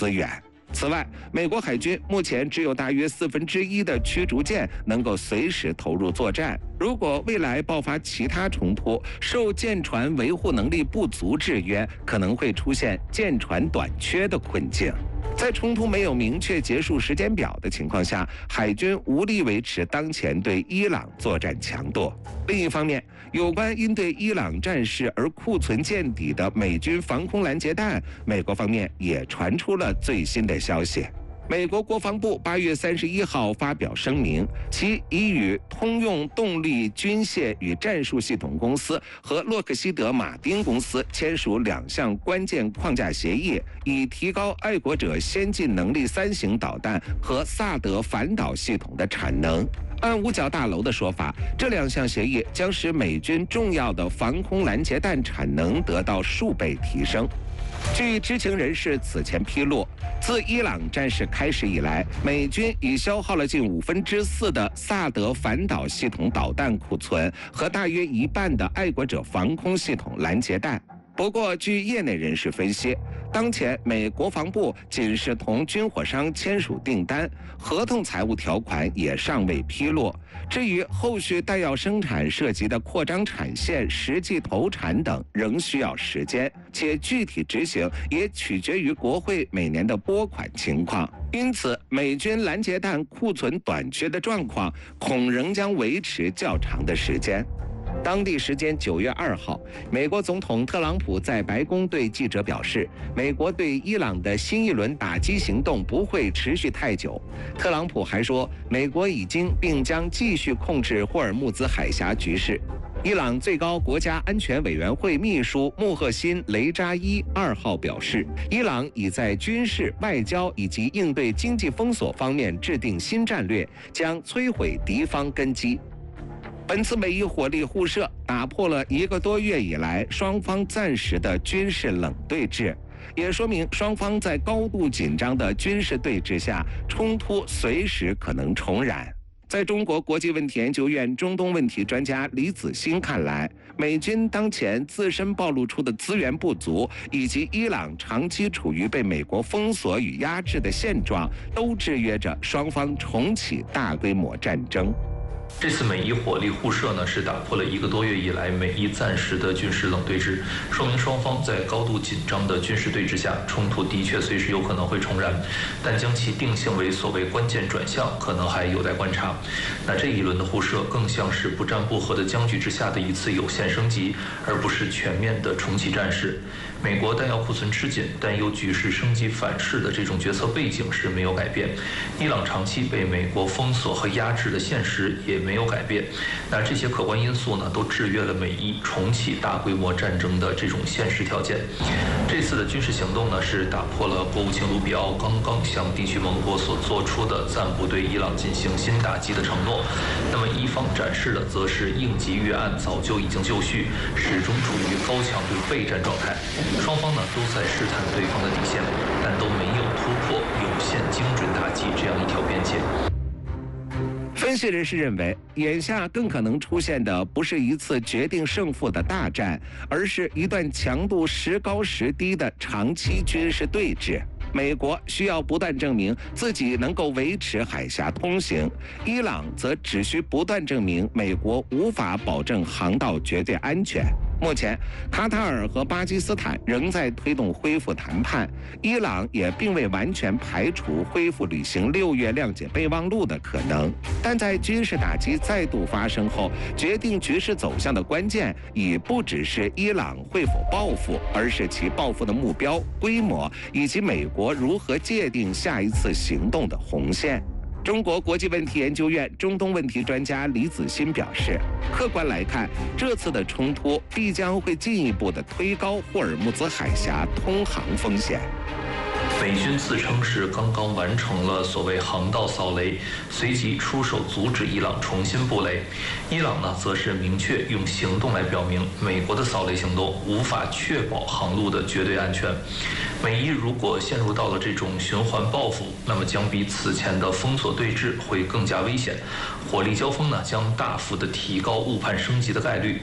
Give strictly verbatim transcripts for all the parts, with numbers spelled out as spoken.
资源。此外，美国海军目前只有大约四分之一的驱逐舰能够随时投入作战。如果未来爆发其他冲突，受舰船维护能力不足制约，可能会出现舰船短缺的困境。在冲突没有明确结束时间表的情况下，海军无力维持当前对伊朗作战强度。另一方面，有关因对伊朗战事而库存见底的美军防空拦截弹，美国方面也传出了最新的消息。美国国防部八月三十一号发表声明，其已与通用动力军械与战术系统公司和洛克希德马丁公司签署两项关键框架协议，以提高爱国者先进能力三型导弹和萨德反导系统的产能。按五角大楼的说法，这两项协议将使美军重要的防空拦截弹产能得到数倍提升。据知情人士此前披露，自伊朗战事开始以来，美军已消耗了近五分之四的萨德反导系统导弹库存和大约一半的爱国者防空系统拦截弹。不过，据业内人士分析，当前美国防部仅是同军火商签署订单，合同财务条款也尚未披露。至于后续弹药生产涉及的扩张产线、实际投产等，仍需要时间，且具体执行也取决于国会每年的拨款情况。因此，美军拦截弹库存短缺的状况恐仍将维持较长的时间。当地时间九月二号，美国总统特朗普在白宫对记者表示，美国对伊朗的新一轮打击行动不会持续太久。特朗普还说，美国已经并将继续控制霍尔木兹海峡局势。伊朗最高国家安全委员会秘书穆赫辛·雷扎伊二号表示，伊朗已在军事、外交以及应对经济封锁方面制定新战略，将摧毁敌方根基。本次美伊火力互射打破了一个多月以来双方暂时的军事冷对峙，也说明双方在高度紧张的军事对峙下，冲突随时可能重燃。在中国国际问题研究院中东问题专家李子欣看来，美军当前自身暴露出的资源不足，以及伊朗长期处于被美国封锁与压制的现状，都制约着双方重启大规模战争。 这次美伊火力互射呢，是打破了一个多月以来美伊暂时的军事冷对峙，说明双方在高度紧张的军事对峙下，冲突的确随时有可能会重燃，但将其定性为所谓关键转向，可能还有待观察。那这一轮的互射更像是不战不和的僵局之下的一次有限升级，而不是全面的重启战事。美国弹药库存吃紧，但又局势升级反噬的这种决策背景是没有改变。伊朗长期被美国封锁和压制的现实也没有改变。那这些客观因素呢，都制约了美伊重启大规模战争的这种现实条件。这次的军事行动呢，是打破了国务卿卢比奥刚刚向地区盟国所做出的暂不对伊朗进行新打击的承诺。那么伊方展示的则是应急预案早就已经就绪，始终处于高强度备战状态。双方呢都在试探对方的底线，但都没有突破有限精准打击这样一条边界。 分析人士认为，眼下更可能出现的不是一次决定胜负的大战，而是一段强度时高时低的长期军事对峙。美国需要不断证明自己能够维持海峡通行，伊朗则只需不断证明美国无法保证航道绝对安全。目前，卡塔尔和巴基斯坦仍在推动恢复谈判，伊朗也并未完全排除恢复履行六月谅解备忘录的可能。但在军事打击再度发生后，决定局势走向的关键已不只是伊朗会否报复，而是其报复的目标、规模以及美国如何界定下一次行动的红线。中国国际问题研究院中东问题专家李子欣表示，客观来看，这次的冲突必将会进一步的推高霍尔木兹海峡通航风险。 美军自称是刚刚完成了所谓航道扫雷，随即出手阻止伊朗重新布雷。伊朗呢，则是明确用行动来表明，美国的扫雷行动无法确保航路的绝对安全。美伊如果陷入到了这种循环报复，那么将比此前的封锁对峙会更加危险，火力交锋呢，将大幅的提高误判升级的概率。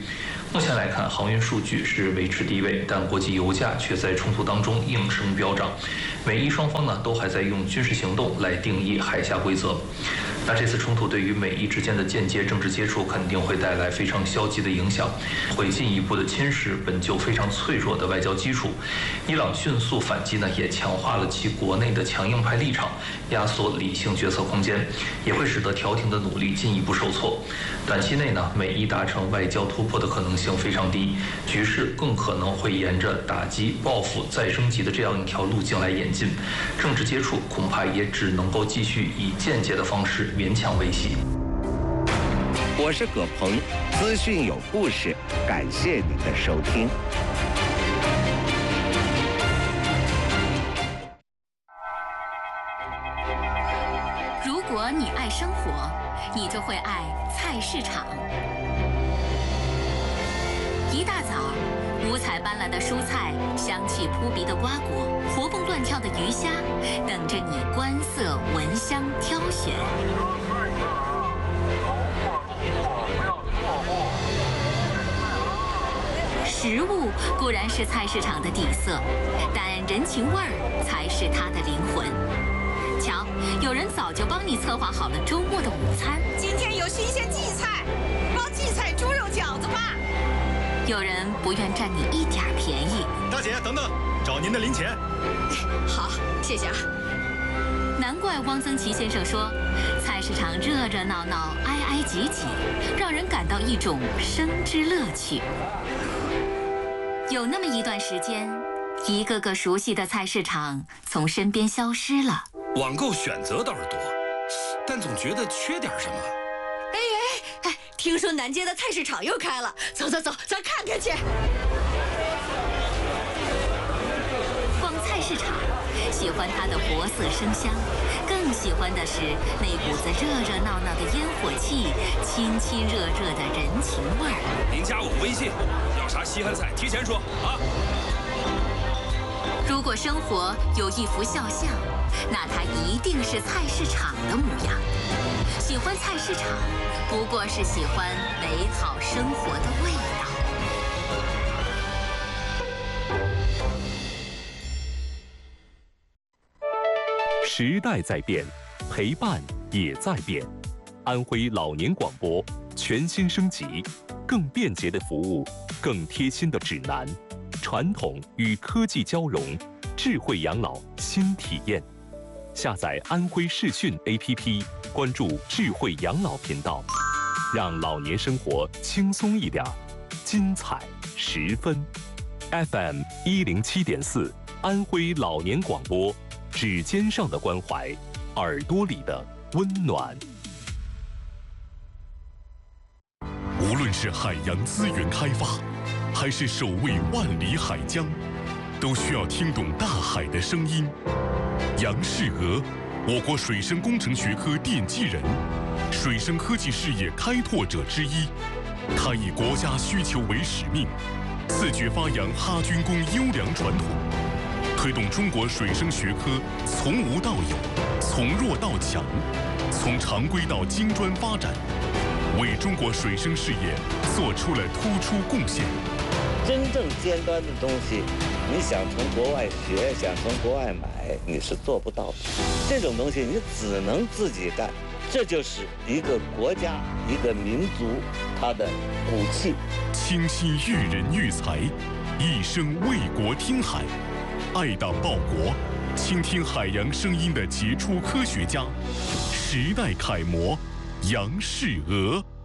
目前来看，航运数据是维持低位，但国际油价却在冲突当中应声飙涨。美伊双方呢都还在用军事行动来定义海峡规则。那这次冲突对于美伊之间的间接政治接触肯定会带来非常消极的影响，会进一步的侵蚀本就非常脆弱的外交基础。伊朗迅速反击呢，也强化了其国内的强硬派立场，压缩理性决策空间，也会使得调停的努力进一步受挫。短期内呢，美伊达成外交突破的可能性非常低，局势更可能会沿着打击、报复、再升级的这样一条路径来演进。政治接触恐怕也只能够继续以间接的方式勉强维系。 我是葛鹏，资讯有故事，感谢你的收听。 如果你爱生活，你就会爱菜市场。一大早，五彩斑斓的蔬菜，香气扑鼻的瓜果，活蹦乱跳的鱼虾，等着你观色、闻香、挑选。食物固然是菜市场的底色，但人情味儿才是它的灵魂。瞧，有人早就帮你策划好了周末的午餐。 今天有新鲜荠菜，包荠菜猪肉饺子吧。 有人不愿占你一点便宜。 大姐，等等，找您的零钱。 好，谢谢啊。 难怪汪曾祺先生说，菜市场热热闹闹，挨挨挤挤，让人感到一种生之乐趣。有那么一段时间，一个个熟悉的菜市场从身边消失了。 网购选择倒是多，但总觉得缺点什么。 哎哎哎，听说南街的菜市场又开了，走走走，咱看看去。 逛菜市场，喜欢它的活色生香，更喜欢的是那股子热热闹闹的烟火气，亲亲热热的人情味儿。 您加我微信，要啥稀罕菜提前说啊。 如果生活有一幅肖像，那它一定是菜市场的模样。喜欢菜市场，不过是喜欢美好生活的味道。 时代在变，陪伴也在变。安徽老年广播全新升级，更便捷的服务，更贴心的指南，传统与科技交融，智慧养老新体验。下载安徽视讯 A P P， 关注智慧养老频道，让老年生活轻松一点，精彩十分。F M 一零七点四，安徽老年广播，指尖上的关怀，耳朵里的温暖。 无论是海洋资源开发，还是守卫万里海疆，都需要听懂大海的声音。杨世娥，我国水生工程学科奠基人，水生科技事业开拓者之一。他以国家需求为使命，自觉发扬哈军工优良传统，推动中国水生学科从无到有，从弱到强，从常规到精专发展，为中国水生事业做出了突出贡献。 真正尖端的东西，你想从国外学，想从国外买，你是做不到的。这种东西你只能自己干，这就是一个国家、一个民族它的骨气。 倾心育人育才，一生为国听海，爱党报国，倾听海洋声音的杰出科学家，时代楷模杨世娥。